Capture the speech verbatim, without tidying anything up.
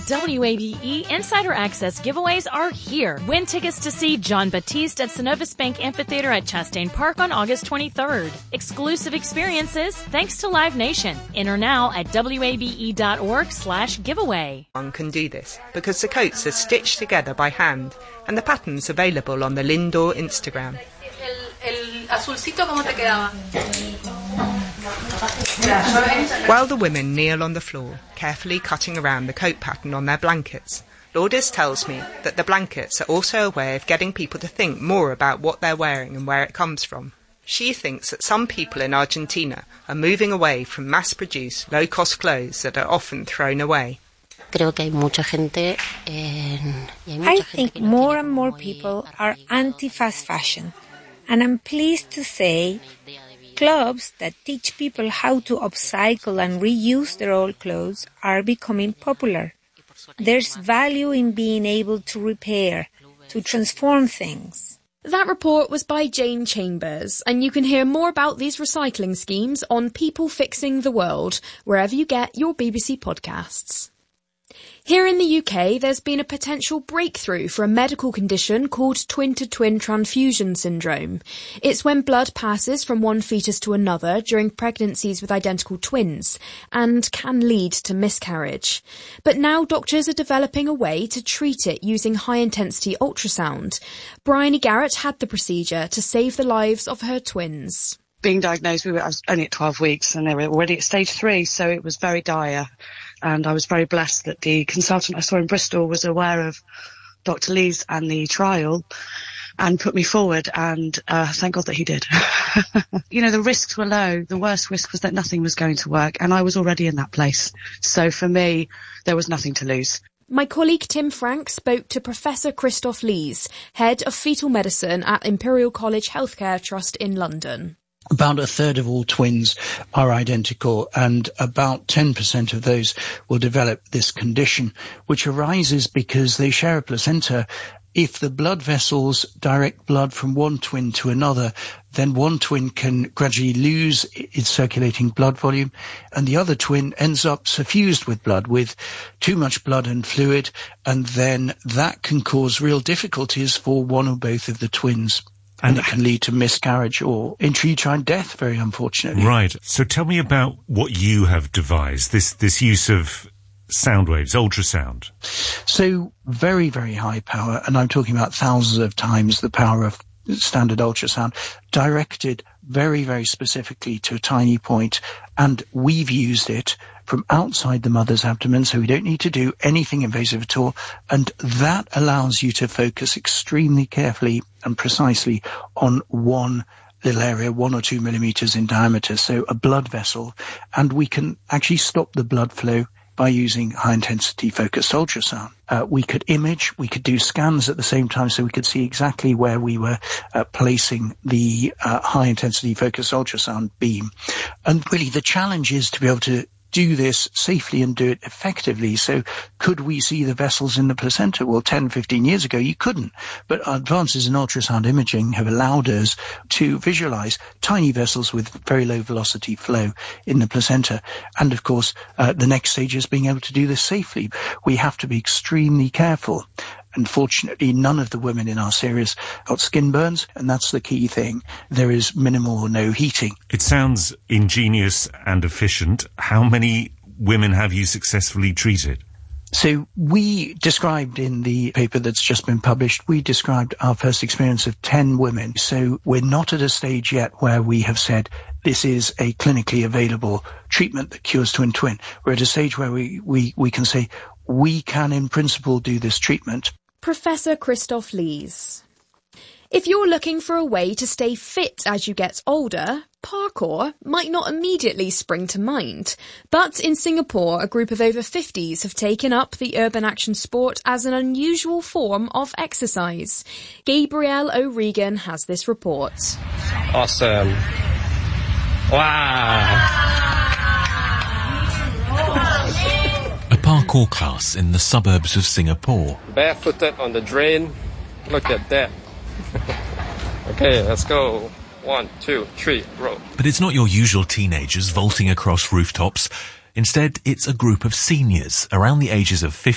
W A B E Insider Access giveaways are here. Win tickets to see John Batiste at Synovus Bank Amphitheater at Chastain Park on August twenty-third. Exclusive experiences thanks to Live Nation. Enter now at wabe.org slash giveaway. One can do this because the coats are stitched together by hand and the pattern's available on the Lindor Instagram. While the women kneel on the floor, carefully cutting around the coat pattern on their blankets, Lourdes tells me that the blankets are also a way of getting people to think more about what they're wearing and where it comes from. She thinks that some people in Argentina are moving away from mass-produced, low-cost clothes that are often thrown away. I think more and more people are anti-fast fashion, and I'm pleased to say clubs that teach people how to upcycle and reuse their old clothes are becoming popular. There's value in being able to repair, to transform things. That report was by Jane Chambers, and you can hear more about these recycling schemes on People Fixing the World, wherever you get your B B C podcasts. Here in the U K, there's been a potential breakthrough for a medical condition called twin-to-twin transfusion syndrome. It's when blood passes from one fetus to another during pregnancies with identical twins and can lead to miscarriage. But now doctors are developing a way to treat it using high-intensity ultrasound. Bryony Garrett had the procedure to save the lives of her twins. Being diagnosed, we were, I was only at twelve weeks and they were already at stage three, so it was very dire. And I was very blessed that the consultant I saw in Bristol was aware of Doctor Lee's and the trial and put me forward, and uh, thank God that he did. You know, the risks were low. The worst risk was that nothing was going to work, and I was already in that place. So for me, there was nothing to lose. My colleague Tim Frank spoke to Professor Christoph Lees, head of fetal medicine at Imperial College Healthcare Trust in London. About a third of all twins are identical, and about ten percent of those will develop this condition, which arises because they share a placenta. If the blood vessels direct blood from one twin to another, then one twin can gradually lose its circulating blood volume, and the other twin ends up suffused with blood, with too much blood and fluid, and then that can cause real difficulties for one or both of the twins. And it can lead to miscarriage or intrauterine death, very unfortunately. Right. So tell me about what you have devised, this, this use of sound waves, ultrasound. So very, very high power, and I'm talking about thousands of times the power of standard ultrasound, directed very, very specifically to a tiny point, and we've used it from outside the mother's abdomen, so we don't need to do anything invasive at all, and that allows you to focus extremely carefully and precisely on one little area, one or two millimeters in diameter, so a blood vessel, and we can actually stop the blood flow by using high-intensity focused ultrasound. Uh, we could image, we could do scans at the same time, so we could see exactly where we were uh, placing the uh, high-intensity focused ultrasound beam. And really the challenge is to be able to do this safely and do it effectively. So could we see the vessels in the placenta? Well, ten, fifteen years ago, you couldn't. But advances in ultrasound imaging have allowed us to visualize tiny vessels with very low velocity flow in the placenta. And of course, uh, the next stage is being able to do this safely. We have to be extremely careful. Unfortunately, none of the women in our series got skin burns, and that's the key thing. There is minimal or no heating. It sounds ingenious and efficient. How many women have you successfully treated? So we described in the paper that's just been published, we described our first experience of ten women. So we're not at a stage yet where we have said this is a clinically available treatment that cures twin-twin. We're at a stage where we, we, we can say we can in principle do this treatment. Professor Christoph Lees. If you're looking for a way to stay fit as you get older, parkour might not immediately spring to mind. But in Singapore, a group of over fifties have taken up the urban action sport as an unusual form of exercise. Gabrielle O'Regan has this report. Awesome. Wow. A parkour class in the suburbs of Singapore. Barefooted on the drain. Look at that. Okay, let's go. One, two, three, roll. But it's not your usual teenagers vaulting across rooftops. Instead, it's a group of seniors around the ages of fifty